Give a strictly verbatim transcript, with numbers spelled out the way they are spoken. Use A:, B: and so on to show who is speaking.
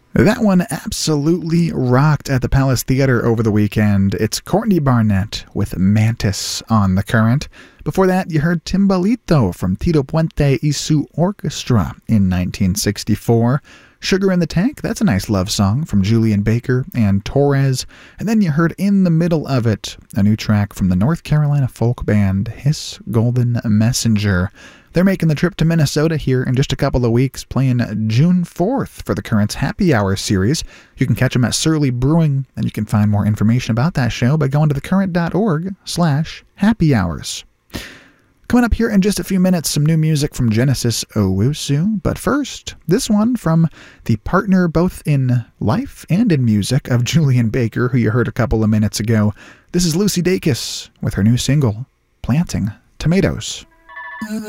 A: That one absolutely rocked at the Palace Theater over the weekend. It's Courtney Barnett with Mantis on The Current. Before that, you heard Timbalito from Tito Puente y su Orchestra in nineteen sixty-four. Sugar in the Tank, that's a nice love song from Julian Baker and Torres. And then you heard in the middle of it a new track from the North Carolina folk band Hiss Golden Messenger. They're making the trip to Minnesota here in just a couple of weeks, playing June fourth for the Current's Happy Hour series. You can catch them at Surly Brewing, and you can find more information about that show by going to thecurrent.org slash happy hours. Coming up here in just a few minutes, some new music from Genesis Owusu. But first, this one from the partner both in life and in music of Julian Baker, who you heard a couple of minutes ago. This is Lucy Dacus with her new single, Planting Tomatoes.